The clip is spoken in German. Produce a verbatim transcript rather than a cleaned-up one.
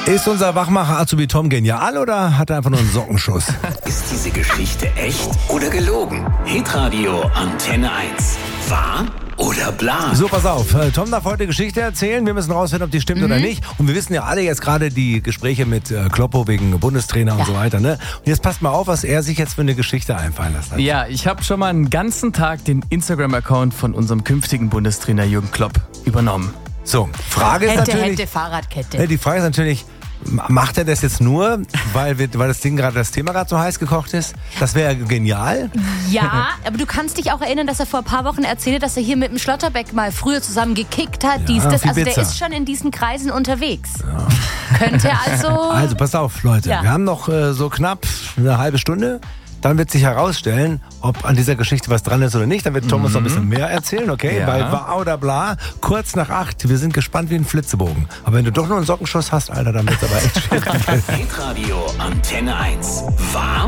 Ist unser Wachmacher Azubi Tom genial oder hat er einfach nur einen Sockenschuss? Ist diese Geschichte echt oder gelogen? Hitradio Antenne eins. Wahr oder bla? So, pass auf. Tom darf heute Geschichte erzählen. Wir müssen rausfinden, ob die stimmt mhm. oder nicht. Und wir wissen ja alle jetzt gerade die Gespräche mit äh, Kloppo wegen Bundestrainer ja. und so weiter. Ne? Und jetzt passt mal auf, was er sich jetzt für eine Geschichte einfallen lassen hat. Ja, ich habe schon mal einen ganzen Tag den Instagram-Account von unserem künftigen Bundestrainer Jürgen Klopp übernommen. So, Frage ist hätte, natürlich... Hätte, Fahrradkette. Die Frage ist natürlich... Macht er das jetzt nur, weil, wir, weil das Ding gerade, das Thema gerade so heiß gekocht ist? Das wäre genial. Ja, aber du kannst dich auch erinnern, dass er vor ein paar Wochen erzählt hat, dass er hier mit dem Schlotterbeck mal früher zusammen gekickt hat. Ja, dies, das. Also der ist schon in diesen Kreisen unterwegs. Ja. Könnte also... Also pass auf, Leute. Ja. Wir haben noch äh, so knapp eine halbe Stunde. Dann wird sich herausstellen, ob an dieser Geschichte was dran ist oder nicht. Dann wird Thomas mhm. noch ein bisschen mehr erzählen, okay? Ja. Bei wahr oder bla, kurz nach acht. Wir sind gespannt wie ein Flitzebogen. Aber wenn du doch nur einen Sockenschuss hast, Alter, dann wird's aber echt schwierig. Hitradio Antenne eins. Wahr